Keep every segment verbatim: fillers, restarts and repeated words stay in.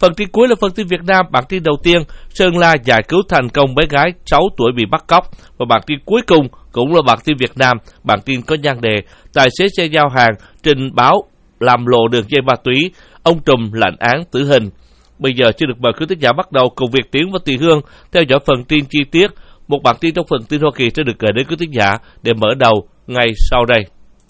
Phần tin cuối là phần tin Việt Nam. Bản tin đầu tiên, Sơn La giải cứu thành công bé gái sáu tuổi bị bắt cóc. Và bản tin cuối cùng cũng là bản tin Việt Nam. Bản tin có nhan đề tài xế xe giao hàng trình báo làm lộ đường dây ma túy, ông trùm lãnh án tử hình. Bây giờ chưa được mời quý thính giả bắt đầu cùng Việt Tiến và Tùy Hương theo dõi phần tin chi tiết. Một bản tin trong phần tin Hoa Kỳ sẽ được gửi đến quý thính giả để mở đầu ngay sau đây.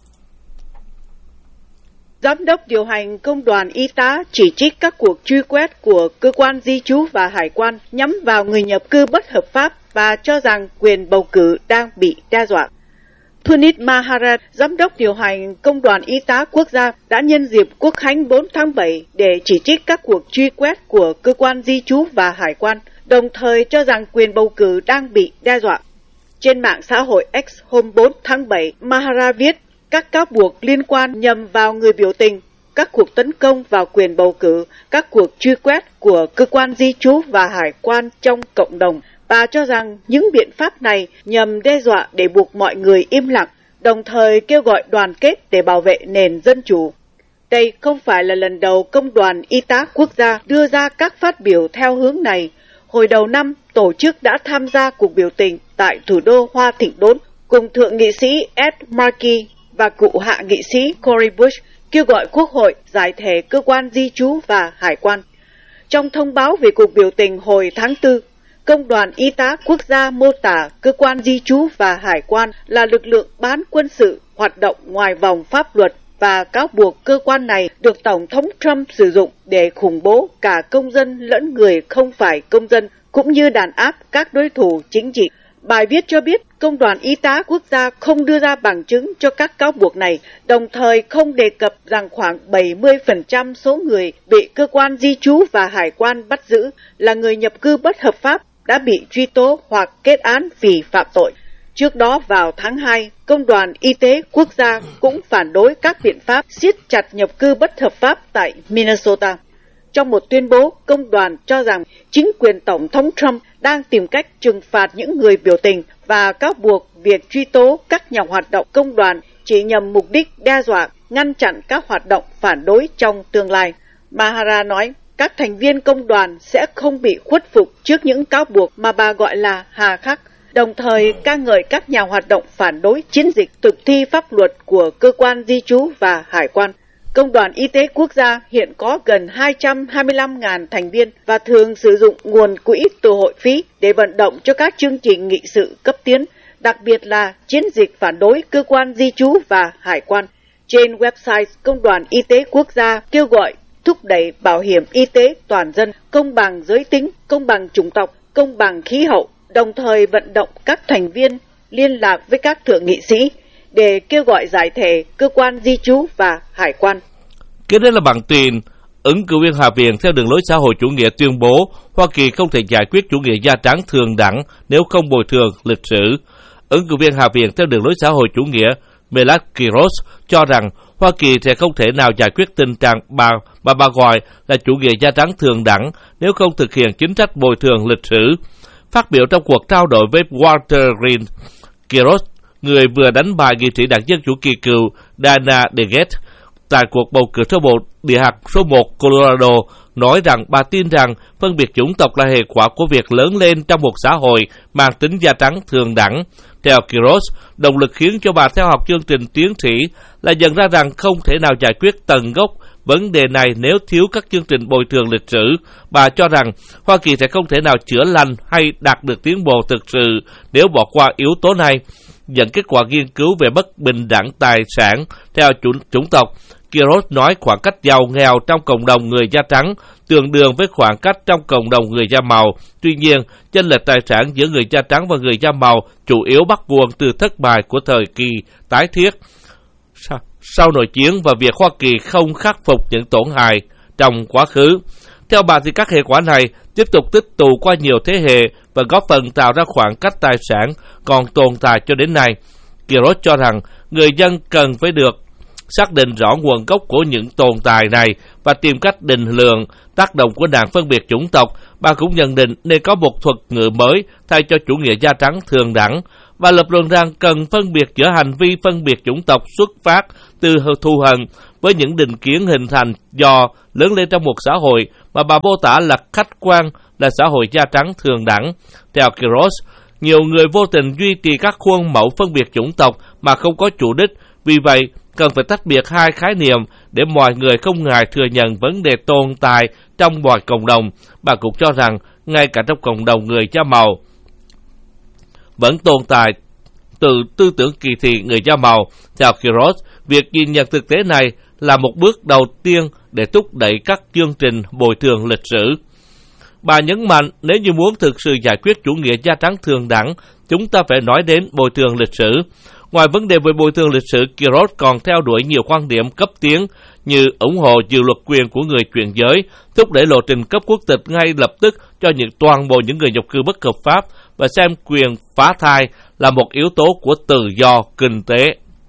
Giám đốc điều hành Công đoàn Y tá chỉ trích các cuộc truy quét của cơ quan di trú và hải quan nhắm vào người nhập cư bất hợp pháp và cho rằng quyền bầu cử đang bị đe dọa. Punit Maharaj, giám đốc điều hành Công đoàn Y tá quốc gia, đã nhân dịp Quốc khánh bốn tháng bảy để chỉ trích các cuộc truy quét của cơ quan di trú và hải quan, đồng thời cho rằng quyền bầu cử đang bị đe dọa. Trên mạng xã hội X hôm bốn tháng bảy, Maharaj viết các cáo buộc liên quan nhằm vào người biểu tình, các cuộc tấn công vào quyền bầu cử, các cuộc truy quét của cơ quan di trú và hải quan trong cộng đồng. Bà cho rằng những biện pháp này nhằm đe dọa để buộc mọi người im lặng, đồng thời kêu gọi đoàn kết để bảo vệ nền dân chủ. Đây không phải là lần đầu Công đoàn Y tá quốc gia đưa ra các phát biểu theo hướng này. Hồi đầu năm, tổ chức đã tham gia cuộc biểu tình tại thủ đô Hoa Thịnh Đốn cùng Thượng nghị sĩ Ed Markey và cựu hạ nghị sĩ Cori Bush kêu gọi Quốc hội giải thể cơ quan di trú và hải quan. Trong thông báo về cuộc biểu tình hồi tháng tư, Công đoàn Y tá quốc gia mô tả cơ quan di trú và hải quan là lực lượng bán quân sự hoạt động ngoài vòng pháp luật và cáo buộc cơ quan này được Tổng thống Trump sử dụng để khủng bố cả công dân lẫn người không phải công dân, cũng như đàn áp các đối thủ chính trị. Bài viết cho biết Công đoàn Y tá quốc gia không đưa ra bằng chứng cho các cáo buộc này, đồng thời không đề cập rằng khoảng bảy mươi phần trăm số người bị cơ quan di trú và hải quan bắt giữ là người nhập cư bất hợp pháp đã bị truy tố hoặc kết án vì phạm tội. Trước đó vào tháng hai, Công đoàn Y tế quốc gia cũng phản đối các biện pháp siết chặt nhập cư bất hợp pháp tại Minnesota. Trong một tuyên bố, công đoàn cho rằng chính quyền Tổng thống Trump đang tìm cách trừng phạt những người biểu tình và cáo buộc việc truy tố các nhà hoạt động công đoàn chỉ nhằm mục đích đe dọa, ngăn chặn các hoạt động phản đối trong tương lai. Maharaj nói, các thành viên công đoàn sẽ không bị khuất phục trước những cáo buộc mà bà gọi là hà khắc, đồng thời ca ngợi các nhà hoạt động phản đối chiến dịch thực thi pháp luật của cơ quan di trú và hải quan. Công đoàn Y tế quốc gia hiện có gần hai trăm hai mươi lăm nghìn thành viên và thường sử dụng nguồn quỹ từ hội phí để vận động cho các chương trình nghị sự cấp tiến, đặc biệt là chiến dịch phản đối cơ quan di trú và hải quan. Trên website Công đoàn Y tế quốc gia kêu gọi thúc đẩy bảo hiểm y tế toàn dân, công bằng giới tính, công bằng chủng tộc, công bằng khí hậu, đồng thời vận động các thành viên liên lạc với các thượng nghị sĩ để kêu gọi giải thể cơ quan di trú và hải quan. Kế đến là bản tin, ứng cử viên Hạ viện theo đường lối xã hội chủ nghĩa tuyên bố Hoa Kỳ không thể giải quyết chủ nghĩa da trắng thường đẳng nếu không bồi thường lịch sử. Ứng cử viên Hạ viện theo đường lối xã hội chủ nghĩa Melat Quiros cho rằng Hoa Kỳ sẽ không thể nào giải quyết tình trạng bà, bà bà gọi là chủ nghĩa da trắng thường đẳng nếu không thực hiện chính sách bồi thường lịch sử. Phát biểu trong cuộc trao đổi với Walter Green, Quiros, người vừa đánh bại nghị sĩ đảng Dân Chủ kỳ cựu Dana DeGette tại cuộc bầu cử số một địa hạt số một Colorado, nói rằng bà tin rằng phân biệt chủng tộc là hệ quả của việc lớn lên trong một xã hội mang tính da trắng thường đẳng. Theo Quiros, động lực khiến cho bà theo học chương trình tiến sĩ là nhận ra rằng không thể nào giải quyết tận gốc vấn đề này nếu thiếu các chương trình bồi thường lịch sử. Bà cho rằng Hoa Kỳ sẽ không thể nào chữa lành hay đạt được tiến bộ thực sự nếu bỏ qua yếu tố này. Dẫn kết quả nghiên cứu về bất bình đẳng tài sản theo chủng tộc, Quiros nói khoảng cách giàu nghèo trong cộng đồng người da trắng tương đương với khoảng cách trong cộng đồng người da màu. Tuy nhiên, chênh lệch tài sản giữa người da trắng và người da màu chủ yếu bắt nguồn từ thất bại của thời kỳ tái thiết sau, sau nội chiến và việc Hoa Kỳ không khắc phục những tổn hại trong quá khứ. Theo bà thì các hệ quả này tiếp tục tích tụ qua nhiều thế hệ và góp phần tạo ra khoảng cách tài sản còn tồn tại cho đến nay. Quiros cho rằng người dân cần phải được xác định rõ nguồn gốc của những tồn tại này và tìm cách định lượng tác động của nạn phân biệt chủng tộc. Bà cũng nhận định nên có một thuật ngữ mới thay cho chủ nghĩa da trắng thường đẳng và lập luận rằng cần phân biệt giữa hành vi phân biệt chủng tộc xuất phát từ thù hận với những định kiến hình thành do lớn lên trong một xã hội mà bà mô tả là khách quan, là xã hội da trắng thường đẳng. Theo Quiroz, nhiều người vô tình duy trì các khuôn mẫu phân biệt chủng tộc mà không có chủ đích, vì vậy cần phải tách biệt hai khái niệm để mọi người không ngại thừa nhận vấn đề tồn tại trong mọi cộng đồng. Bà cũng cho rằng ngay cả trong cộng đồng người da màu vẫn tồn tại từ tư tưởng kỳ thị người da màu. Theo Quiroz, việc nhìn nhận thực tế này là một bước đầu tiên để thúc đẩy các chương trình bồi thường lịch sử. Bà nhấn mạnh nếu như muốn thực sự giải quyết chủ nghĩa da trắng thường đẳng, chúng ta phải nói đến bồi thường lịch sử. Ngoài vấn đề về bồi thường lịch sử, Quiroz còn theo đuổi nhiều quan điểm cấp tiến như ủng hộ dự luật quyền của người chuyển giới, thúc đẩy lộ trình cấp quốc tịch ngay lập tức cho những toàn bộ những người nhập cư bất hợp pháp và xem quyền phá thai là một yếu tố của tự do kinh tế.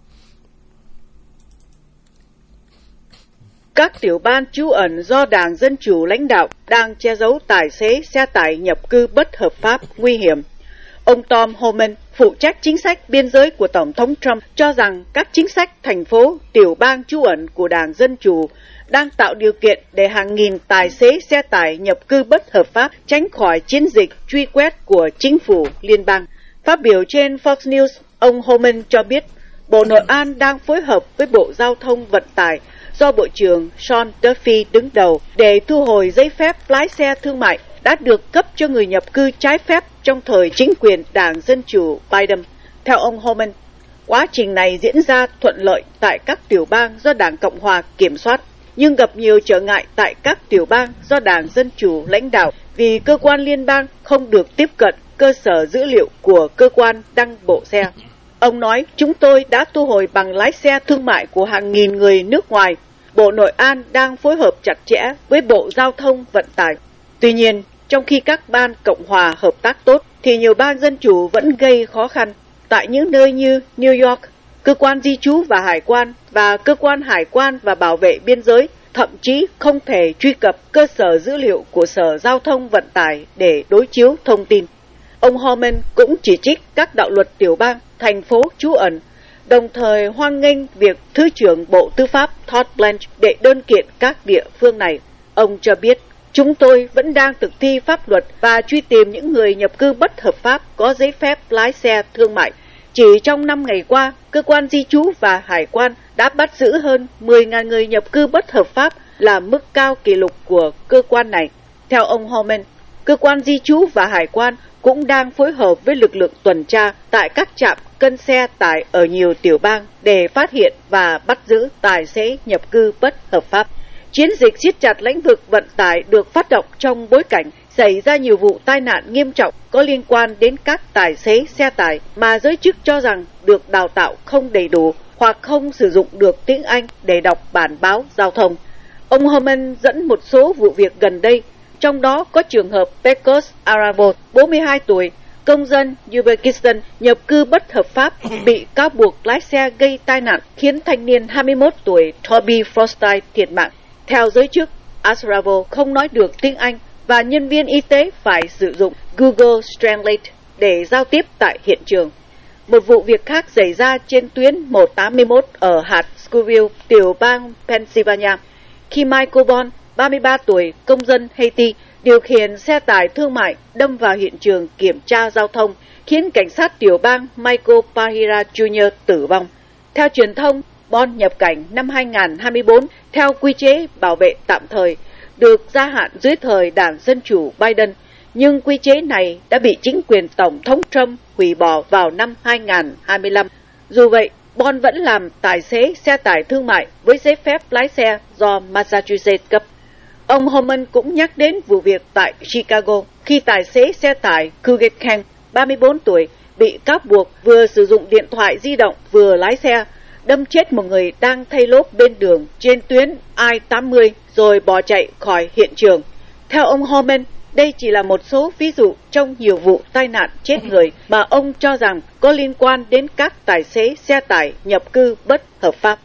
Các tiểu bang trú ẩn do Đảng Dân Chủ lãnh đạo đang che giấu tài xế xe tải nhập cư bất hợp pháp nguy hiểm. Ông Tom Homan, phụ trách chính sách biên giới của Tổng thống Trump, cho rằng các chính sách thành phố, tiểu bang trú ẩn của Đảng Dân Chủ đang tạo điều kiện để hàng nghìn tài xế xe tải nhập cư bất hợp pháp tránh khỏi chiến dịch truy quét của chính phủ liên bang. Phát biểu trên Fox News, ông Homan cho biết Bộ Nội an đang phối hợp với Bộ Giao thông Vận tải do Bộ trưởng Sean Duffy đứng đầu để thu hồi giấy phép lái xe thương mại đã được cấp cho người nhập cư trái phép trong thời chính quyền Đảng Dân Chủ Biden. Theo ông Homan, quá trình này diễn ra thuận lợi tại các tiểu bang do Đảng Cộng Hòa kiểm soát, nhưng gặp nhiều trở ngại tại các tiểu bang do Đảng Dân Chủ lãnh đạo vì cơ quan liên bang không được tiếp cận cơ sở dữ liệu của cơ quan đăng bộ xe. Ông nói, chúng tôi đã thu hồi bằng lái xe thương mại của hàng nghìn người nước ngoài. Bộ Nội an đang phối hợp chặt chẽ với Bộ Giao thông Vận tải. Tuy nhiên, trong khi các bang Cộng hòa hợp tác tốt, thì nhiều bang Dân Chủ vẫn gây khó khăn. Tại những nơi như New York, cơ quan di trú và hải quan và cơ quan hải quan và bảo vệ biên giới thậm chí không thể truy cập cơ sở dữ liệu của Sở Giao thông Vận tải để đối chiếu thông tin. Ông Homan cũng chỉ trích các đạo luật tiểu bang, thành phố trú ẩn, đồng thời hoan nghênh việc Thứ trưởng Bộ Tư pháp Todd Blanche đệ đơn kiện các địa phương này. Ông cho biết, chúng tôi vẫn đang thực thi pháp luật và truy tìm những người nhập cư bất hợp pháp có giấy phép lái xe thương mại. Chỉ trong năm ngày qua, cơ quan di trú và hải quan đã bắt giữ hơn mười nghìn người nhập cư bất hợp pháp, là mức cao kỷ lục của cơ quan này. Theo ông Homan, cơ quan di trú và hải quan cũng đang phối hợp với lực lượng tuần tra tại các trạm cân xe tải ở nhiều tiểu bang để phát hiện và bắt giữ tài xế nhập cư bất hợp pháp. Chiến dịch siết chặt lĩnh vực vận tải được phát động trong bối cảnh xảy ra nhiều vụ tai nạn nghiêm trọng có liên quan đến các tài xế xe tải mà giới chức cho rằng được đào tạo không đầy đủ hoặc không sử dụng được tiếng Anh để đọc bản báo giao thông. Ông Homan dẫn một số vụ việc gần đây, trong đó có trường hợp Pecos Aravo, bốn mươi hai tuổi, công dân Uzbekistan nhập cư bất hợp pháp, bị cáo buộc lái xe gây tai nạn khiến thanh niên hai mươi mốt tuổi Toby Frostine thiệt mạng. Theo giới chức, Aravo không nói được tiếng Anh và nhân viên y tế phải sử dụng Google Translate để giao tiếp tại hiện trường. Một vụ việc khác xảy ra trên tuyến một tám mốt ở hạt Scoville, tiểu bang Pennsylvania, khi Michael Bond, ba mươi ba tuổi, công dân Haiti, điều khiển xe tải thương mại đâm vào hiện trường kiểm tra giao thông, khiến cảnh sát tiểu bang Michael Pahira Junior tử vong. Theo truyền thông, Bond nhập cảnh năm hai nghìn hai mươi bốn theo quy chế bảo vệ tạm thời, được gia hạn dưới thời Đảng Dân Chủ Biden, nhưng quy chế này đã bị chính quyền Tổng thống Trump hủy bỏ vào năm hai nghìn hai mươi lăm. Dù vậy, Bond vẫn làm tài xế xe tải thương mại với giấy phép lái xe do Massachusetts cấp. Ông Homan cũng nhắc đến vụ việc tại Chicago khi tài xế xe tải Kuget Kang, ba mươi bốn tuổi, bị cáo buộc vừa sử dụng điện thoại di động vừa lái xe, đâm chết một người đang thay lốp bên đường trên tuyến I tám mươi rồi bỏ chạy khỏi hiện trường. Theo ông Homan, đây chỉ là một số ví dụ trong nhiều vụ tai nạn chết người mà ông cho rằng có liên quan đến các tài xế xe tải nhập cư bất hợp pháp.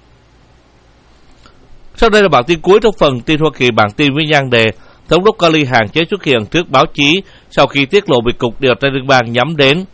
Sau đây là bản tin cuối trong phần tin Hoa Kỳ. Bản tin với nhan đề Thống đốc Kali hạn chế xuất hiện trước báo chí sau khi tiết lộ bị Cục Điều tra Liên bang nhắm đến.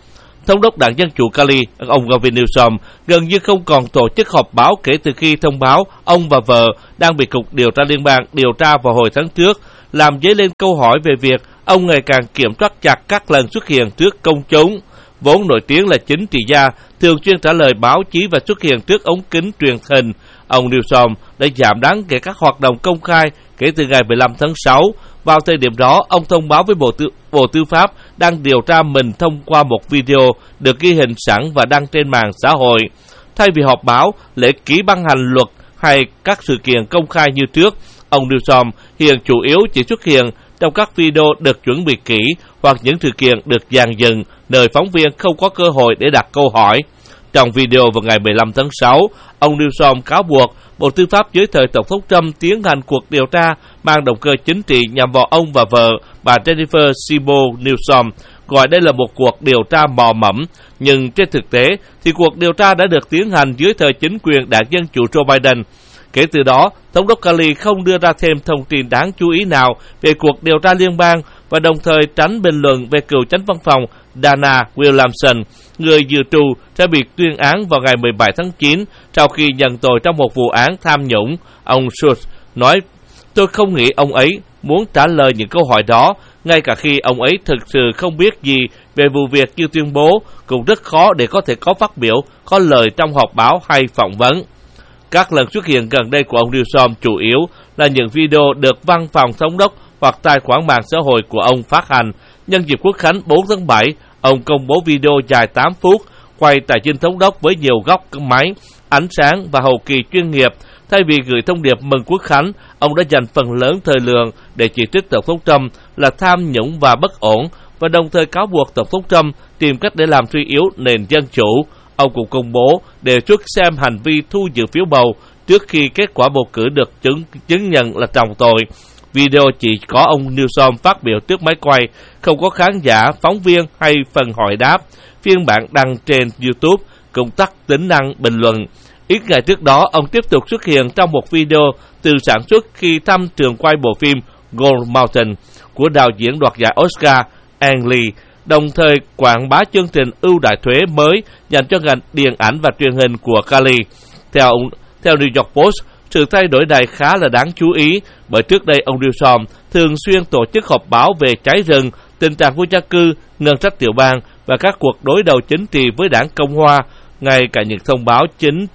Thống đốc Đảng Dân Chủ Cali, ông Gavin Newsom, gần như không còn tổ chức họp báo kể từ khi thông báo ông và vợ đang bị Cục Điều tra Liên bang điều tra vào hồi tháng trước, làm dấy lên câu hỏi về việc ông ngày càng kiểm soát chặt các lần xuất hiện trước công chúng. Vốn nổi tiếng là chính trị gia, thường xuyên trả lời báo chí và xuất hiện trước ống kính truyền hình, ông Newsom đã giảm đáng kể các hoạt động công khai kể từ ngày mười lăm tháng sáu. Vào thời điểm đó, ông thông báo với Bộ Tư, Bộ Tư pháp đang điều tra mình thông qua một video được ghi hình sẵn và đăng trên mạng xã hội. Thay vì họp báo, lễ ký ban hành luật hay các sự kiện công khai như trước, ông Newsom hiện chủ yếu chỉ xuất hiện trong các video được chuẩn bị kỹ hoặc những sự kiện được dàn dựng, nơi phóng viên không có cơ hội để đặt câu hỏi. Trong video vào ngày mười lăm tháng sáu, ông Newsom cáo buộc Bộ Tư pháp dưới thời Tổng thống Trump tiến hành cuộc điều tra mang động cơ chính trị nhằm vào ông và vợ, bà Jennifer Siebel Newsom, gọi đây là một cuộc điều tra mò mẫm. Nhưng trên thực tế, thì cuộc điều tra đã được tiến hành dưới thời chính quyền Đảng Dân Chủ Joe Biden. Kể từ đó, Thống đốc Cali không đưa ra thêm thông tin đáng chú ý nào về cuộc điều tra liên bang và đồng thời tránh bình luận về cựu chánh văn phòng Dana Williamson, người dự trù sẽ bị tuyên án vào ngày mười bảy tháng chín sau khi nhận tội trong một vụ án tham nhũng. Ông Schultz nói, tôi không nghĩ ông ấy muốn trả lời những câu hỏi đó, ngay cả khi ông ấy thực sự không biết gì về vụ việc như tuyên bố, cũng rất khó để có thể có phát biểu, có lời trong họp báo hay phỏng vấn. Các lần xuất hiện gần đây của ông Newsom chủ yếu là những video được văn phòng thống đốc hoặc tài khoản mạng xã hội của ông phát hành. Nhân dịp Quốc khánh bốn tháng bảy, ông công bố video dài tám phút quay tại dinh thống đốc với nhiều góc máy, ánh sáng và hậu kỳ chuyên nghiệp. Thay vì gửi thông điệp mừng Quốc khánh, ông đã dành phần lớn thời lượng để chỉ trích Tổng thống Trump là tham nhũng và bất ổn, và đồng thời cáo buộc Tổng thống Trump tìm cách để làm suy yếu nền dân chủ. Ông cũng công bố đề xuất xem hành vi thu dự phiếu bầu trước khi kết quả bầu cử được chứng, chứng nhận là trọng tội. Video chỉ có ông Newsom phát biểu trước máy quay, không có khán giả, phóng viên hay phần hỏi đáp. Phiên bản đăng trên YouTube cũng tắt tính năng bình luận. Ít ngày trước đó, ông tiếp tục xuất hiện trong một video từ sản xuất khi thăm trường quay bộ phim Gold Mountain của đạo diễn đoạt giải Oscar Ang Lee, đồng thời quảng bá chương trình ưu đãi thuế mới dành cho ngành điện ảnh và truyền hình của Cali. Theo, theo New York Post, sự thay đổi này khá là đáng chú ý, bởi trước đây ông Newsom thường xuyên tổ chức họp báo về cháy rừng, tình trạng vô gia cư, ngân sách tiểu bang và các cuộc đối đầu chính trị với đảng Cộng hòa. Ngay cả những thông báo chính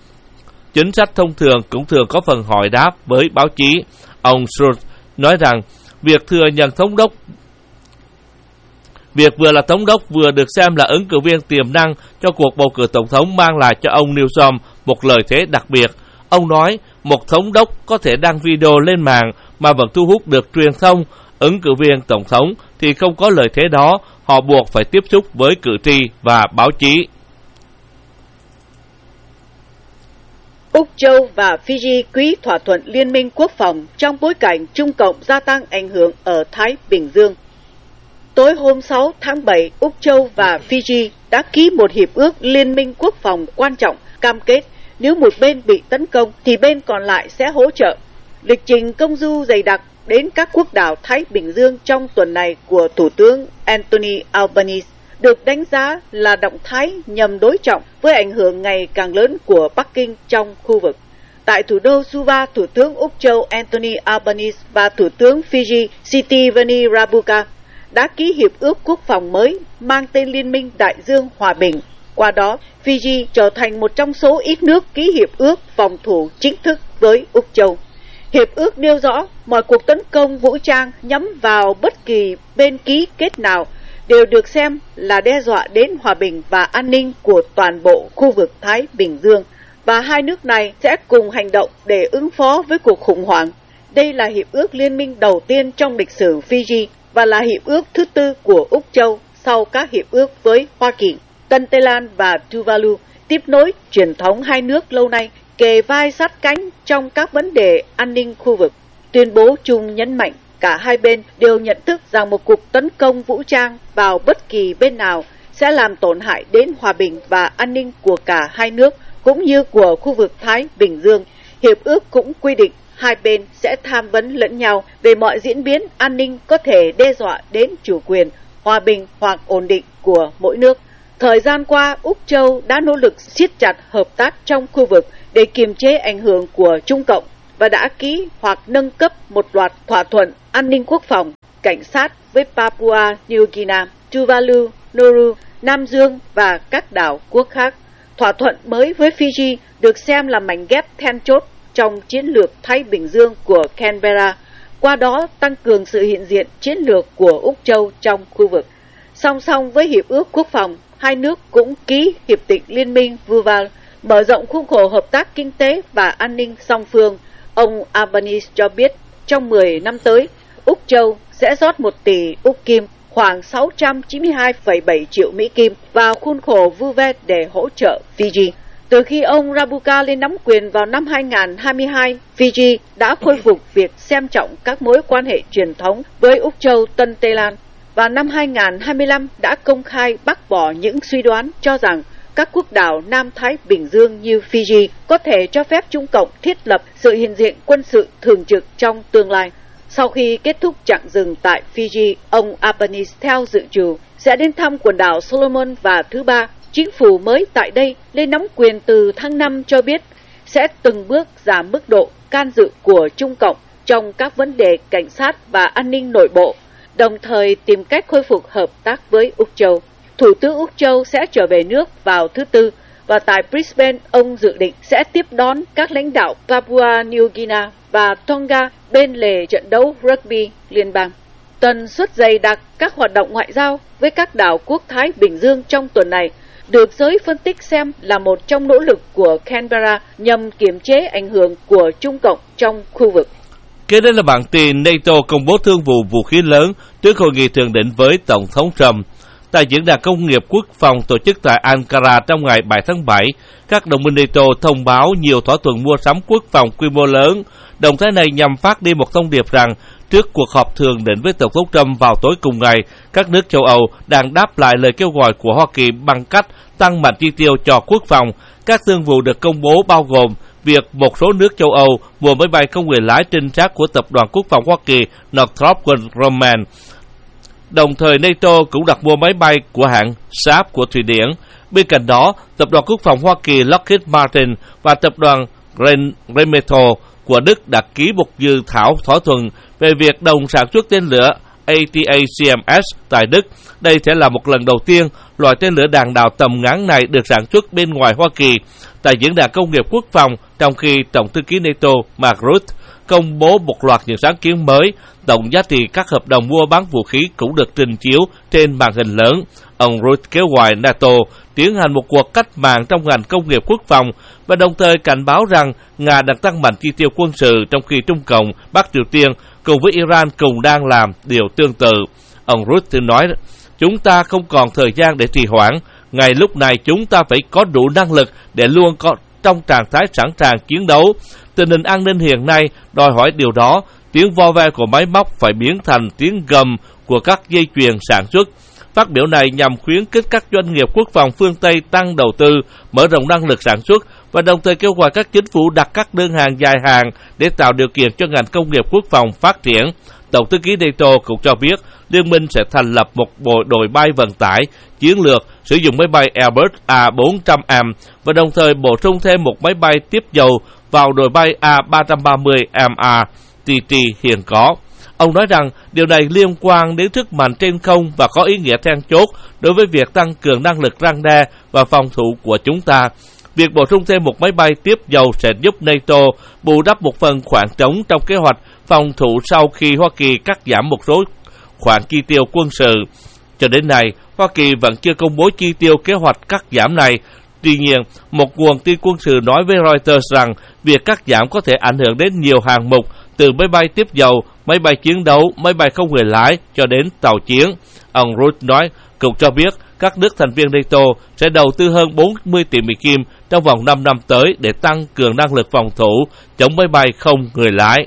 chính sách thông thường cũng thường có phần hỏi đáp với báo chí. Ông Schultz nói rằng việc thừa nhận thống đốc Việc vừa là thống đốc vừa được xem là ứng cử viên tiềm năng cho cuộc bầu cử tổng thống mang lại cho ông Newsom một lợi thế đặc biệt. Ông nói, một thống đốc có thể đăng video lên mạng mà vẫn thu hút được truyền thông. Ứng cử viên tổng thống thì không có lợi thế đó, họ buộc phải tiếp xúc với cử tri và báo chí. Úc Châu và Fiji ký thỏa thuận liên minh quốc phòng trong bối cảnh Trung Cộng gia tăng ảnh hưởng ở Thái Bình Dương. Tối hôm sáu tháng bảy, Úc Châu và Fiji đã ký một hiệp ước liên minh quốc phòng quan trọng, cam kết nếu một bên bị tấn công thì bên còn lại sẽ hỗ trợ. Lịch trình công du dày đặc đến các quốc đảo Thái Bình Dương trong tuần này của Thủ tướng Anthony Albanese được đánh giá là động thái nhằm đối trọng với ảnh hưởng ngày càng lớn của Bắc Kinh trong khu vực. Tại thủ đô Suva, Thủ tướng Úc Châu Anthony Albanese và Thủ tướng Fiji Sitiveni Rabuka đã ký hiệp ước quốc phòng mới mang tên Liên minh Đại Dương Hòa Bình. Qua đó, Fiji trở thành một trong số ít nước ký hiệp ước phòng thủ chính thức với Úc Châu. Hiệp ước nêu rõ mọi cuộc tấn công vũ trang nhắm vào bất kỳ bên ký kết nào đều được xem là đe dọa đến hòa bình và an ninh của toàn bộ khu vực Thái Bình Dương, và hai nước này sẽ cùng hành động để ứng phó với cuộc khủng hoảng. Đây là hiệp ước liên minh đầu tiên trong lịch sử Fiji và là hiệp ước thứ tư của Úc Châu sau các hiệp ước với Hoa Kỳ, Tân Tây Lan và Tuvalu, tiếp nối truyền thống hai nước lâu nay kề vai sát cánh trong các vấn đề an ninh khu vực. Tuyên bố chung nhấn mạnh cả hai bên đều nhận thức rằng một cuộc tấn công vũ trang vào bất kỳ bên nào sẽ làm tổn hại đến hòa bình và an ninh của cả hai nước cũng như của khu vực Thái Bình Dương. Hiệp ước cũng quy định hai bên sẽ tham vấn lẫn nhau về mọi diễn biến an ninh có thể đe dọa đến chủ quyền, hòa bình hoặc ổn định của mỗi nước. Thời gian qua, Úc Châu đã nỗ lực siết chặt hợp tác trong khu vực để kiềm chế ảnh hưởng của Trung Cộng và đã ký hoặc nâng cấp một loạt thỏa thuận an ninh quốc phòng, cảnh sát với Papua New Guinea, Tuvalu, Nauru, Nam Dương và các đảo quốc khác. Thỏa thuận mới với Fiji được xem là mảnh ghép then chốt trong chiến lược Thái Bình Dương của Canberra, qua đó tăng cường sự hiện diện chiến lược của Úc Châu trong khu vực. Song song với Hiệp ước Quốc phòng, hai nước cũng ký Hiệp định Liên minh Vuval, mở rộng khuôn khổ hợp tác kinh tế và an ninh song phương. Ông Albanese cho biết trong mười năm tới, Úc Châu sẽ rót một tỷ Úc Kim, khoảng sáu trăm chín mươi hai phẩy bảy triệu Mỹ Kim vào khuôn khổ Vuval để hỗ trợ Fiji. Từ khi ông Rabuka lên nắm quyền vào năm hai nghìn không trăm hai mươi hai, Fiji đã khôi phục việc xem trọng các mối quan hệ truyền thống với Úc Châu Tân Tây Lan và năm hai nghìn không trăm hai mươi lăm đã công khai bác bỏ những suy đoán cho rằng các quốc đảo Nam Thái Bình Dương như Fiji có thể cho phép Trung Cộng thiết lập sự hiện diện quân sự thường trực trong tương lai. Sau khi kết thúc chặng dừng tại Fiji, ông Albanese theo dự trù sẽ đến thăm quần đảo Solomon và thứ ba. Chính phủ mới tại đây lên nắm quyền từ tháng năm cho biết sẽ từng bước giảm mức độ can dự của Trung Cộng trong các vấn đề cảnh sát và an ninh nội bộ, đồng thời tìm cách khôi phục hợp tác với Úc Châu. Thủ tướng Úc Châu sẽ trở về nước vào thứ Tư và tại Brisbane ông dự định sẽ tiếp đón các lãnh đạo Papua New Guinea và Tonga bên lề trận đấu rugby liên bang. Tần suất dày đặc các hoạt động ngoại giao với các đảo quốc Thái Bình Dương trong tuần này được giới phân tích xem là một trong nỗ lực của Canberra nhằm kiềm chế ảnh hưởng của Trung Cộng trong khu vực. Kế đến là bản tin NATO công bố thương vụ vũ khí lớn trước hội nghị thượng đỉnh với Tổng thống Trump. Tại diễn đàn công nghiệp quốc phòng tổ chức tại Ankara trong ngày bảy tháng bảy, các đồng minh NATO thông báo nhiều thỏa thuận mua sắm quốc phòng quy mô lớn. Động thái này nhằm phát đi một thông điệp rằng trước cuộc họp thượng đỉnh với Tổng thống Trump vào tối cùng ngày, các nước châu Âu đang đáp lại lời kêu gọi của Hoa Kỳ bằng cách tăng mạnh chi tiêu cho quốc phòng. Các thương vụ được công bố bao gồm việc một số nước châu Âu mua máy bay không người lái trinh sát của Tập đoàn Quốc phòng Hoa Kỳ Northrop Grumman. Đồng thời NATO cũng đặt mua máy bay của hãng Saab của Thụy Điển. Bên cạnh đó, Tập đoàn Quốc phòng Hoa Kỳ Lockheed Martin và Tập đoàn Rheinmetall của Đức đã ký một dự thảo thỏa thuận về việc đồng sản xuất tên lửa a tê a xê em ét tại Đức. Đây sẽ là một lần đầu tiên loại tên lửa đạn đạo tầm ngắn này được sản xuất bên ngoài Hoa Kỳ. Tại diễn đàn công nghiệp quốc phòng, trong khi Tổng thư ký NATO Mark Rutte công bố một loạt những sáng kiến mới, tổng giá trị các hợp đồng mua bán vũ khí cũng được trình chiếu trên màn hình lớn. Ông Rutte kêu gọi NATO tiến hành một cuộc cách mạng trong ngành công nghiệp quốc phòng và đồng thời cảnh báo rằng Nga đang tăng mạnh chi tiêu quân sự trong khi Trung Cộng, Bắc Triều Tiên cùng với Iran cùng đang làm điều tương tự. Ông Rutte nói, chúng ta không còn thời gian để trì hoãn. Ngay lúc này chúng ta phải có đủ năng lực để luôn có trong trạng thái sẵn sàng chiến đấu. Tình hình an ninh hiện nay đòi hỏi điều đó. Tiếng vo ve của máy móc phải biến thành tiếng gầm của các dây chuyền sản xuất. Phát biểu này nhằm khuyến khích các doanh nghiệp quốc phòng phương Tây tăng đầu tư, mở rộng năng lực sản xuất và đồng thời kêu gọi các chính phủ đặt các đơn hàng dài hạn để tạo điều kiện cho ngành công nghiệp quốc phòng phát triển. Tổng thư ký NATO cũng cho biết liên minh sẽ thành lập một bộ đội bay vận tải chiến lược sử dụng máy bay Airbus A bốn trăm M và đồng thời bổ sung thêm một máy bay tiếp dầu vào đội bay A ba trăm ba mươi M A T T hiện có. Ông nói rằng điều này liên quan đến sức mạnh trên không và có ý nghĩa then chốt đối với việc tăng cường năng lực răn đe và phòng thủ của chúng ta. Việc bổ sung thêm một máy bay tiếp dầu sẽ giúp NATO bù đắp một phần khoảng trống trong kế hoạch phòng thủ sau khi Hoa Kỳ cắt giảm một số khoản chi tiêu quân sự. Cho đến nay, Hoa Kỳ vẫn chưa công bố chi tiêu kế hoạch cắt giảm này. Tuy nhiên, một nguồn tin quân sự nói với Reuters rằng việc cắt giảm có thể ảnh hưởng đến nhiều hạng mục từ máy bay tiếp dầu, máy bay chiến đấu, máy bay không người lái cho đến tàu chiến. Ông Rutte nói, cũng cho biết các nước thành viên NATO sẽ đầu tư hơn bốn mươi tỷ Mỹ Kim trong vòng năm năm tới để tăng cường năng lực phòng thủ chống máy bay không người lái.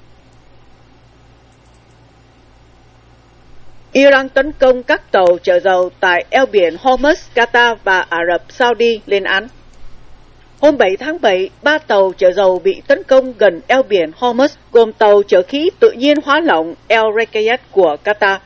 Iran tấn công các tàu chở dầu tại eo biển Hormuz, Qatar và Ả Rập Saudi lên án. Hôm bảy tháng bảy, ba tàu chở dầu bị tấn công gần eo biển Hormuz, gồm tàu chở khí tự nhiên hóa lỏng El Rayed của Qatar,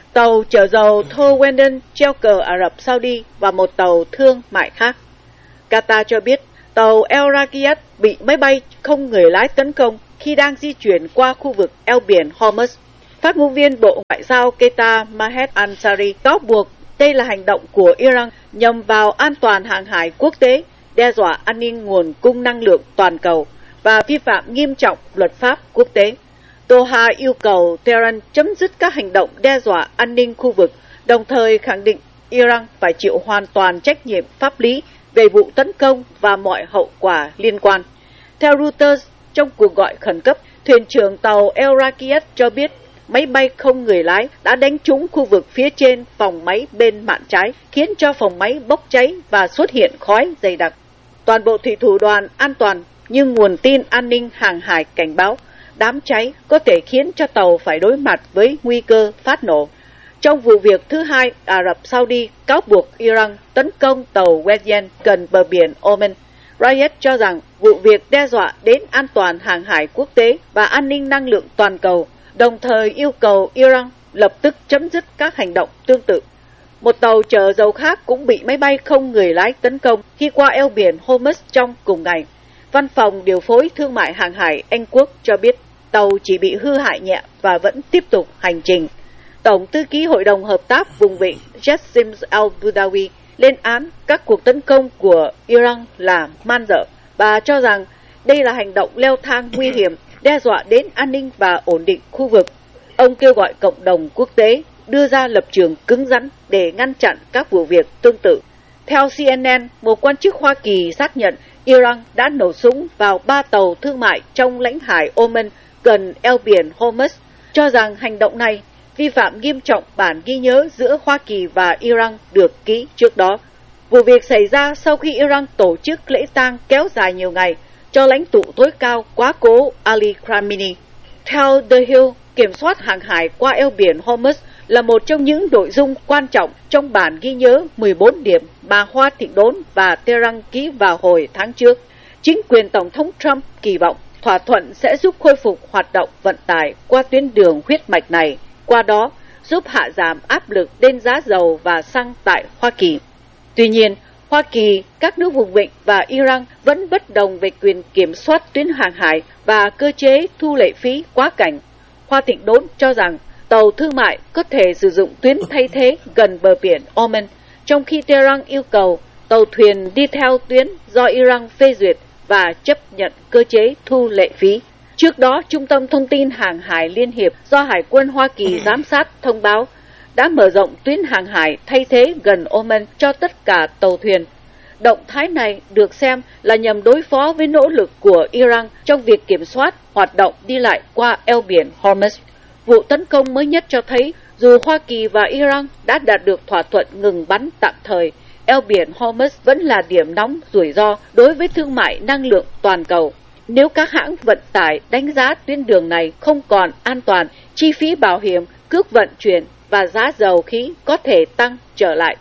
Tàu chở dầu Thor Wenden treo cờ Ả Rập Saudi và một tàu thương mại khác. Qatar cho biết tàu El Raqiat bị máy bay không người lái tấn công khi đang di chuyển qua khu vực eo biển Hormuz. Phát ngôn viên Bộ Ngoại giao Qatar Mahed Ansari cáo buộc đây là hành động của Iran nhằm vào an toàn hàng hải quốc tế, đe dọa an ninh nguồn cung năng lượng toàn cầu và vi phạm nghiêm trọng luật pháp quốc tế. Doha yêu cầu Tehran chấm dứt các hành động đe dọa an ninh khu vực, đồng thời khẳng định Iran phải chịu hoàn toàn trách nhiệm pháp lý về vụ tấn công và mọi hậu quả liên quan. Theo Reuters, trong cuộc gọi khẩn cấp, thuyền trưởng tàu El Raqiat cho biết máy bay không người lái đã đánh trúng khu vực phía trên phòng máy bên mạn trái, khiến cho phòng máy bốc cháy và xuất hiện khói dày đặc. Toàn bộ thủy thủ đoàn an toàn, nhưng nguồn tin an ninh hàng hải cảnh báo đám cháy có thể khiến cho tàu phải đối mặt với nguy cơ phát nổ. Trong vụ việc thứ hai, Ả Rập Saudi cáo buộc Iran tấn công tàu Weden gần bờ biển Oman. Riyadh cho rằng vụ việc đe dọa đến an toàn hàng hải quốc tế và an ninh năng lượng toàn cầu, đồng thời yêu cầu Iran lập tức chấm dứt các hành động tương tự. Một tàu chở dầu khác cũng bị máy bay không người lái tấn công khi qua eo biển Hormuz trong cùng ngày. Văn phòng điều phối thương mại hàng hải Anh Quốc cho biết tàu chỉ bị hư hại nhẹ và vẫn tiếp tục hành trình. Tổng thư ký Hội đồng Hợp tác Vùng Vịnh Jassim al-Budawi lên án các cuộc tấn công của Iran là man dợ. Bà cho rằng đây là hành động leo thang nguy hiểm, đe dọa đến an ninh và ổn định khu vực. Ông kêu gọi cộng đồng quốc tế đưa ra lập trường cứng rắn để ngăn chặn các vụ việc tương tự. Theo C N N, một quan chức Hoa Kỳ xác nhận Iran đã nổ súng vào ba tàu thương mại trong lãnh hải Oman gần eo biển Hormuz, cho rằng hành động này vi phạm nghiêm trọng bản ghi nhớ giữa Hoa Kỳ và Iran được ký trước đó. Vụ việc xảy ra sau khi Iran tổ chức lễ tang kéo dài nhiều ngày cho lãnh tụ tối cao quá cố Ali Khamenei. Theo The Hill, kiểm soát hàng hải qua eo biển Hormuz là một trong những nội dung quan trọng trong bản ghi nhớ mười bốn điểm mà Hoa Thịnh Đốn và Tehran ký vào hồi tháng trước. Chính quyền Tổng thống Trump kỳ vọng thỏa thuận sẽ giúp khôi phục hoạt động vận tải qua tuyến đường huyết mạch này, qua đó giúp hạ giảm áp lực lên giá dầu và xăng tại Hoa Kỳ. Tuy nhiên, Hoa Kỳ, các nước vùng vịnh và Iran vẫn bất đồng về quyền kiểm soát tuyến hàng hải và cơ chế thu lệ phí quá cảnh. Hoa Thịnh Đốn cho rằng tàu thương mại có thể sử dụng tuyến thay thế gần bờ biển Oman, trong khi Tehran yêu cầu tàu thuyền đi theo tuyến do Iran phê duyệt và chấp nhận cơ chế thu lệ phí. Trước đó, Trung tâm Thông tin Hàng hải Liên hiệp do Hải quân Hoa Kỳ giám sát thông báo đã mở rộng tuyến hàng hải thay thế gần Oman cho tất cả tàu thuyền. Động thái này được xem là nhằm đối phó với nỗ lực của Iran trong việc kiểm soát hoạt động đi lại qua eo biển Hormuz. Vụ tấn công mới nhất cho thấy dù Hoa Kỳ và Iran đã đạt được thỏa thuận ngừng bắn tạm thời, eo biển Hormuz vẫn là điểm nóng rủi ro đối với thương mại năng lượng toàn cầu. Nếu các hãng vận tải đánh giá tuyến đường này không còn an toàn, chi phí bảo hiểm, cước vận chuyển và giá dầu khí có thể tăng trở lại.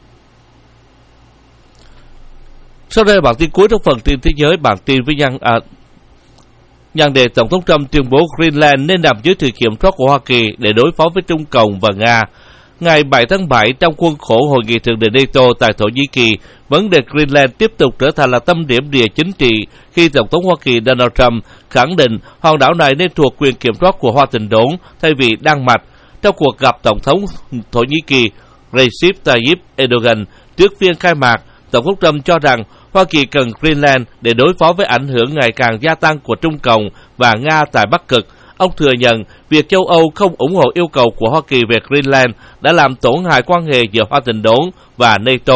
Sau đây là bản tin cuối trong phần tin thế giới. Bản tin với nhân à, nhân đề Tổng thống Trump tuyên bố Greenland nên nằm dưới sự kiểm soát của Hoa Kỳ để đối phó với Trung Cộng và Nga. Ngày bảy tháng bảy, trong khuôn khổ hội nghị thượng đỉnh NATO tại Thổ Nhĩ Kỳ, vấn đề Greenland tiếp tục trở thành là tâm điểm địa chính trị khi Tổng thống Hoa Kỳ Donald Trump khẳng định hòn đảo này nên thuộc quyền kiểm soát của Hoa Thịnh Đốn thay vì Đan Mạch. Trong cuộc gặp Tổng thống Thổ Nhĩ Kỳ Recep Tayyip Erdogan trước phiên khai mạc, Tổng thống Trump cho rằng Hoa Kỳ cần Greenland để đối phó với ảnh hưởng ngày càng gia tăng của Trung Cộng và Nga tại Bắc Cực. Ông thừa nhận việc châu Âu không ủng hộ yêu cầu của Hoa Kỳ về Greenland đã làm tổn hại quan hệ giữa Hoa Thịnh Đốn và NATO.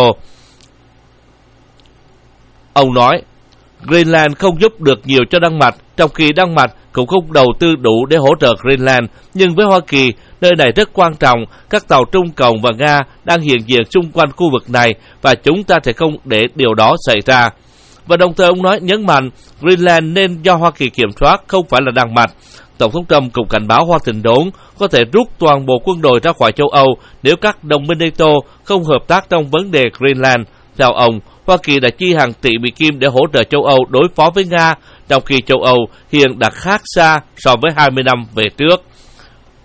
Ông nói, Greenland không giúp được nhiều cho Đan Mạch, trong khi Đan Mạch cũng không đầu tư đủ để hỗ trợ Greenland. Nhưng với Hoa Kỳ, nơi này rất quan trọng, các tàu Trung Cộng và Nga đang hiện diện xung quanh khu vực này và chúng ta sẽ không để điều đó xảy ra. Và đồng thời ông nói nhấn mạnh Greenland nên do Hoa Kỳ kiểm soát, không phải là Đan Mạch. Tổng thống Trump cũng cảnh báo Hoa Thịnh Đốn có thể rút toàn bộ quân đội ra khỏi châu Âu nếu các đồng minh NATO không hợp tác trong vấn đề Greenland. Theo ông, Hoa Kỳ đã chi hàng tỷ Mỹ Kim để hỗ trợ châu Âu đối phó với Nga, trong khi châu Âu hiện đã khác xa so với hai mươi năm về trước.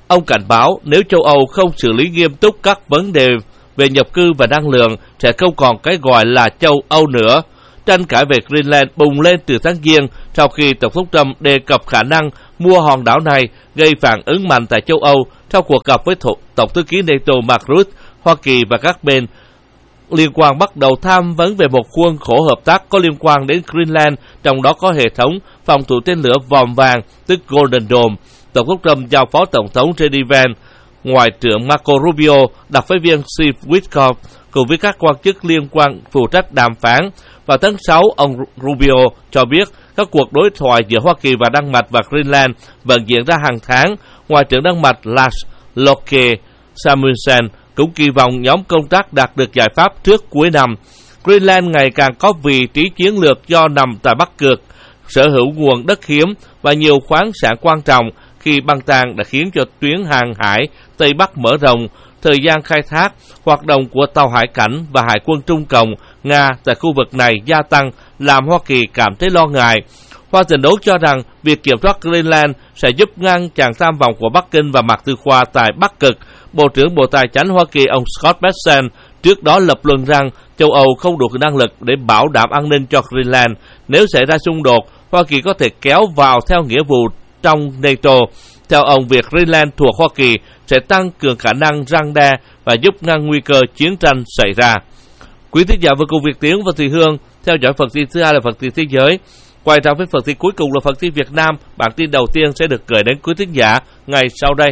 Ông cảnh báo nếu châu Âu không xử lý nghiêm túc các vấn đề về nhập cư và năng lượng sẽ không còn cái gọi là châu Âu nữa. Tranh cãi về Greenland bùng lên từ tháng Giêng sau khi Tổng thống Trump đề cập khả năng mua hòn đảo này, gây phản ứng mạnh tại châu Âu trong cuộc gặp với Tổng thư ký NATO Mark Rutte. Hoa Kỳ và các bên liên quan bắt đầu tham vấn về một khuôn khổ hợp tác có liên quan đến Greenland, trong đó có hệ thống phòng thủ tên lửa vòm vàng, tức Golden Dome. Tổng thống Trump giao Phó Tổng thống gi đi Vance, Ngoại trưởng Marco Rubio, đặc phái viên Steve Witkoff cùng với các quan chức liên quan phụ trách đàm phán. Vào tháng sáu, ông Rubio cho biết các cuộc đối thoại giữa Hoa Kỳ và Đan Mạch và Greenland vẫn diễn ra hàng tháng. Ngoại trưởng Đan Mạch Lars Løkke Rasmussen cũng kỳ vọng nhóm công tác đạt được giải pháp trước cuối năm. Greenland ngày càng có vị trí chiến lược do nằm tại Bắc Cực, sở hữu nguồn đất hiếm và nhiều khoáng sản quan trọng khi băng tan đã khiến cho tuyến hàng hải Tây Bắc mở rộng. Thời gian khai thác, hoạt động của tàu hải cảnh và hải quân Trung Cộng, Nga tại khu vực này gia tăng làm Hoa Kỳ cảm thấy lo ngại. Hoa Tình đấu cho rằng việc kiểm soát Greenland sẽ giúp ngăn chặn tham vọng của Bắc Kinh và Mạc Tư Khoa tại Bắc Cực. Bộ trưởng Bộ Tài chánh Hoa Kỳ ông Scott Bessent trước đó lập luận rằng châu Âu không đủ năng lực để bảo đảm an ninh cho Greenland. Nếu xảy ra xung đột, Hoa Kỳ có thể kéo vào theo nghĩa vụ trong NATO. Theo ông, việc Greenland thuộc Hoa Kỳ sẽ tăng cường khả năng răn đe và giúp ngăn nguy cơ chiến tranh xảy ra. Quý thính giả vừa cùng Việt Tiến và Thùy Hương theo dõi phần tin thứ hai là phần tin thế giới. Quay ra với phần tin cuối cùng là phần tin Việt Nam. Bản tin đầu tiên sẽ được gửi đến quý thính giả ngày sau đây.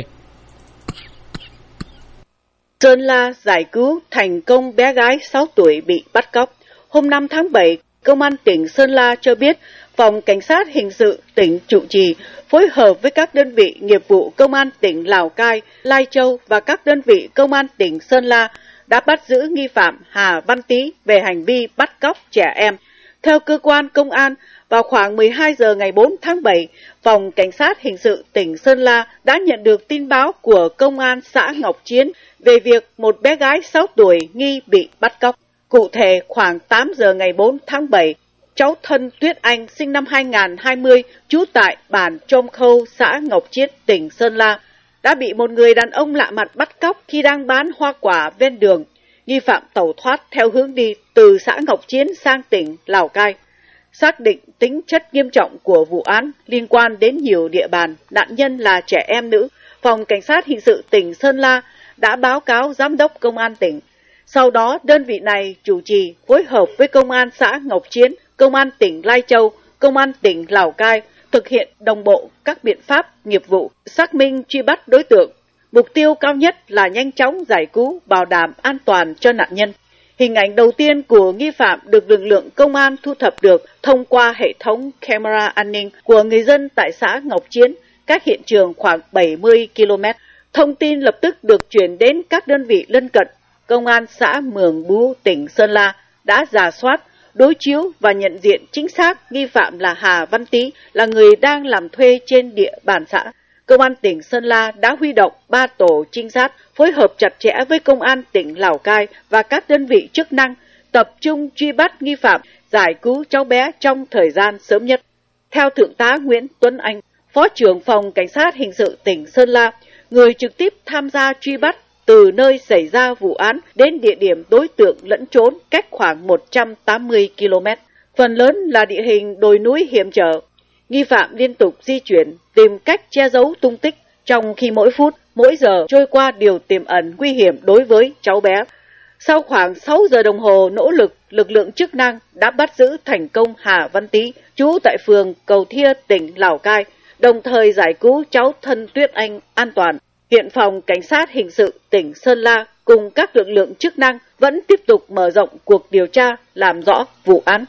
Sơn La giải cứu thành công bé gái sáu tuổi bị bắt cóc. Hôm năm tháng bảy, Công an tỉnh Sơn La cho biết Phòng Cảnh sát Hình sự tỉnh chủ trì phối hợp với các đơn vị nghiệp vụ Công an tỉnh Lào Cai, Lai Châu và các đơn vị Công an tỉnh Sơn La đã bắt giữ nghi phạm Hà Văn Tý về hành vi bắt cóc trẻ em. Theo cơ quan công an, vào khoảng mười hai giờ ngày bốn tháng bảy, Phòng Cảnh sát Hình sự tỉnh Sơn La đã nhận được tin báo của Công an xã Ngọc Chiến về việc một bé gái sáu tuổi nghi bị bắt cóc. Cụ thể, khoảng tám giờ ngày bốn tháng bảy, cháu Thân Tuyết Anh sinh năm hai nghìn không trăm hai mươi, trú tại bản Trôm Khâu, xã Ngọc Chiến, tỉnh Sơn La, đã bị một người đàn ông lạ mặt bắt cóc khi đang bán hoa quả ven đường. Nghi phạm tẩu thoát theo hướng đi từ xã Ngọc Chiến sang tỉnh Lào Cai. Xác định tính chất nghiêm trọng của vụ án liên quan đến nhiều địa bàn, nạn nhân là trẻ em nữ, Phòng Cảnh sát Hình sự tỉnh Sơn La đã báo cáo Giám đốc Công an tỉnh. Sau đó, đơn vị này chủ trì phối hợp với Công an xã Ngọc Chiến, Công an tỉnh Lai Châu, Công an tỉnh Lào Cai thực hiện đồng bộ các biện pháp nghiệp vụ, xác minh truy bắt đối tượng. Mục tiêu cao nhất là nhanh chóng giải cứu, bảo đảm an toàn cho nạn nhân. Hình ảnh đầu tiên của nghi phạm được lực lượng công an thu thập được thông qua hệ thống camera an ninh của người dân tại xã Ngọc Chiến, cách hiện trường khoảng bảy mươi ki lô mét. Thông tin lập tức được chuyển đến các đơn vị lân cận. Công an xã Mường Bú, tỉnh Sơn La đã rà soát, đối chiếu và nhận diện chính xác nghi phạm là Hà Văn Tý, là người đang làm thuê trên địa bàn xã. Công an tỉnh Sơn La đã huy động ba tổ trinh sát phối hợp chặt chẽ với Công an tỉnh Lào Cai và các đơn vị chức năng, tập trung truy bắt nghi phạm, giải cứu cháu bé trong thời gian sớm nhất. Theo Thượng tá Nguyễn Tuấn Anh, Phó trưởng Phòng Cảnh sát Hình sự tỉnh Sơn La, người trực tiếp tham gia truy bắt từ nơi xảy ra vụ án đến địa điểm đối tượng lẫn trốn cách khoảng một trăm tám mươi ki lô mét. Phần lớn là địa hình đồi núi hiểm trở. Nghi phạm liên tục di chuyển, tìm cách che giấu tung tích, trong khi mỗi phút, mỗi giờ trôi qua đều tiềm ẩn nguy hiểm đối với cháu bé. Sau khoảng sáu giờ đồng hồ nỗ lực, lực lượng chức năng đã bắt giữ thành công Hà Văn Tý, trú tại phường Cầu Thia, tỉnh Lào Cai, đồng thời giải cứu cháu Thân Tuyết Anh an toàn. Hiện Phòng Cảnh sát Hình sự tỉnh Sơn La cùng các lực lượng chức năng vẫn tiếp tục mở rộng cuộc điều tra, làm rõ vụ án.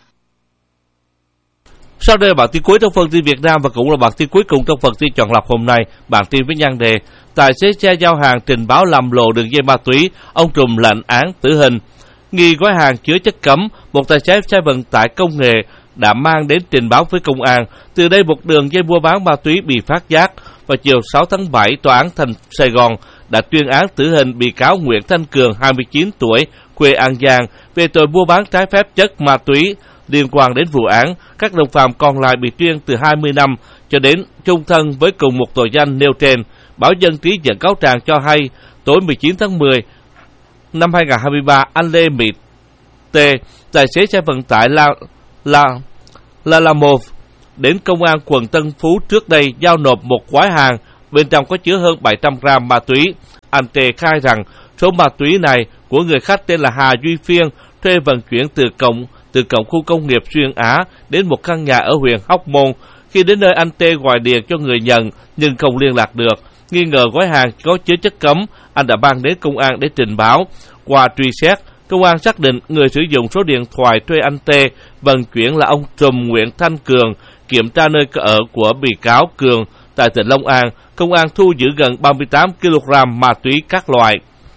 Sau đây là bản tin cuối trong phần tin Việt Nam và cũng là bản tin cuối cùng trong phần tin chọn lọc hôm nay. Bản tin với nhan đề: tài xế xe giao hàng trình báo làm lộ đường dây ma túy, ông trùm lệnh án tử hình. Nghi gói hàng chứa chất cấm, một tài xế xe vận tải công nghệ đã mang đến trình báo với công an. Từ đây một đường dây mua bán ma túy bị phát giác. Vào chiều sáu tháng bảy, Tòa án thành Sài Gòn đã tuyên án tử hình bị cáo Nguyễn Thanh Cường, hai mươi chín tuổi, quê An Giang, về tội mua bán trái phép chất ma túy. Liên quan đến vụ án, các đồng phạm còn lại bị tuyên từ hai mươi năm cho đến chung thân với cùng một tội danh nêu trên. Báo Dân Trí dẫn cáo trạng cho hay, tối mười chín tháng mười năm hai nghìn không trăm hai mươi ba, anh Lê Mỹ Tê, tài xế xe vận tải La La La Lamov, đến công an quận Tân Phú trước đây giao nộp một gói hàng bên trong có chứa hơn bảy trăm gram ma túy. Anh Tê khai rằng số ma túy này của người khách tên là Hà Duy Phiên thuê vận chuyển từ cổng từ cổng khu công nghiệp Xuyên Á đến một căn nhà ở huyện Hóc Môn. Khi đến nơi, anh Tê gọi điện cho người nhận nhưng không liên lạc được. Nghi ngờ gói hàng có chứa chất cấm, anh đã mang đến công an để trình báo. Qua truy xét, công an xác định người sử dụng số điện thoại thuê anh Tê vận chuyển là ông Trùm Nguyễn Thanh Cường. Kiểm tra nơi ở của bị cáo Cường tại tỉnh Long An, công an thu giữ gần ba mươi tám ki lô gam ma túy các loại.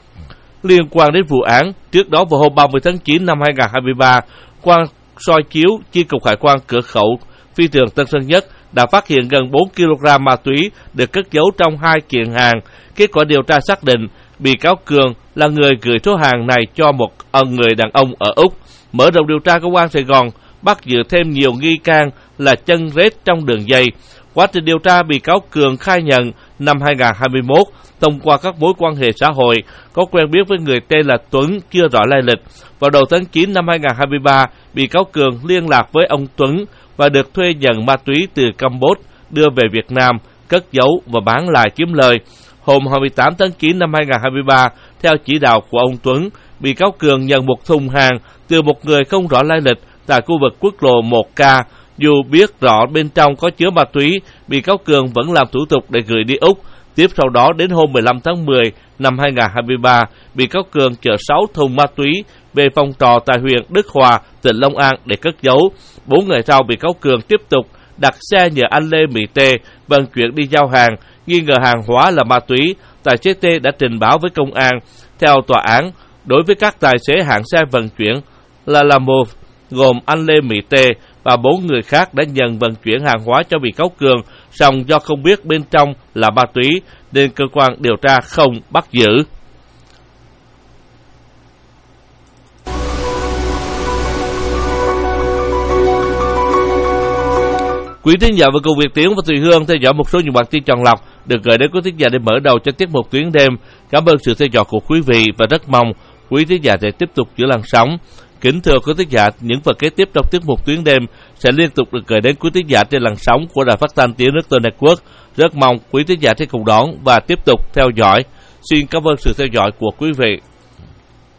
Liên quan đến vụ án, trước đó vào hôm ba mươi tháng chín năm hai nghìn không trăm hai mươi ba, quan soi chiếu chi cục hải quan cửa khẩu phi trường Tân Sơn Nhất đã phát hiện gần bốn ki lô gam ma túy được cất giấu trong hai kiện hàng. Kết quả điều tra xác định bị cáo Cường là người gửi số hàng này cho một người đàn ông ở Úc. Mở rộng điều tra, công an Sài Gòn bắt giữ thêm nhiều nghi can là chân rết trong đường dây. Quá trình điều tra, bị cáo Cường khai nhận năm hai nghìn không trăm hai mươi mốt, thông qua các mối quan hệ xã hội, có quen biết với người tên là Tuấn chưa rõ lai lịch. Vào đầu tháng chín năm hai nghìn không trăm hai mươi ba, bị cáo Cường liên lạc với ông Tuấn và được thuê nhận ma túy từ Campuchia đưa về Việt Nam, cất giấu và bán lại kiếm lời. Hôm hai mươi tám tháng chín năm hai nghìn không trăm hai mươi ba, theo chỉ đạo của ông Tuấn, bị cáo Cường nhận một thùng hàng từ một người không rõ lai lịch tại khu vực quốc lộ một K. Dù biết rõ bên trong có chứa ma túy, bị cáo Cường vẫn làm thủ tục để gửi đi Úc. Tiếp sau đó, đến hôm mười lăm tháng mười năm hai nghìn không trăm hai mươi ba, bị cáo Cường chở sáu thùng ma túy về phòng trọ tại huyện Đức Hòa, tỉnh Long An để cất giấu. Bốn ngày sau, bị cáo Cường tiếp tục đặt xe nhờ anh Lê Mỹ Tê vận chuyển đi giao hàng. Nghi ngờ hàng hóa là ma túy, tài xế T đã trình báo với công an. Theo tòa án, đối với các tài xế hãng xe vận chuyển La Lamov gồm anh Lê Mỹ Tê và bốn người khác đã nhận vận chuyển hàng hóa cho bị cáo Cường, song do không biết bên trong là ma túy nên cơ quan điều tra không bắt giữ. Quý thính giả và cùng Việt Tiến và Thùy Hương theo dõi một số những bản tin chọn lọc được gửi đến quý thính giả để mở đầu cho tiết mục Tuyến Đêm. Cảm ơn sự theo dõi của quý vị và rất mong quý thính giả sẽ tiếp tục giữ làn sóng. Kính thưa quý thính giả, những phần kế tiếp trong tiết mục Tuyến Đêm sẽ liên tục được gửi đến quý thính giả trên làn sóng của Đài Phát thanh Tiếng Nước Tôi Network. Rất mong quý thính giả sẽ cùng đón và tiếp tục theo dõi. Xin cảm ơn sự theo dõi của quý vị.